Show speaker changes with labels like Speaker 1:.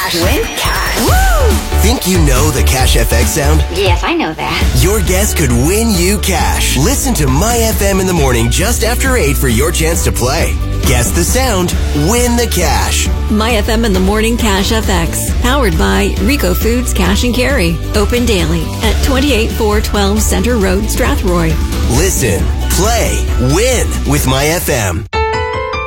Speaker 1: cash.
Speaker 2: Win cash.
Speaker 1: Woo!
Speaker 3: Think you know the Cash FX sound?
Speaker 2: Yes, I know that.
Speaker 3: Your guess could win you cash. Listen to My FM in the morning just after 8 for your chance to play. Guess the sound, win the cash.
Speaker 4: My FM in the Morning Cash FX. Powered by Rico Foods Cash and Carry. Open daily at 28412 Center Road, Strathroy.
Speaker 3: Listen, play, win with My FM.